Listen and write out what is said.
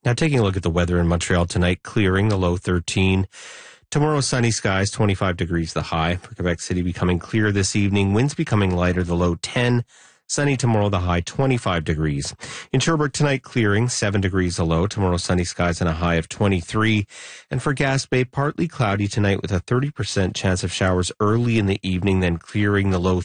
Now taking a look at the weather in Montreal tonight, clearing, the low 13. Tomorrow, sunny skies, 25 degrees the high. For Quebec City, becoming clear this evening. Winds becoming lighter, the low 10. Sunny tomorrow, the high 25 degrees. In Sherbrooke tonight, clearing, 7 degrees the low. Tomorrow, sunny skies and a high of 23. And for Gaspé, partly cloudy tonight with a 30% chance of showers early in the evening, then clearing, the low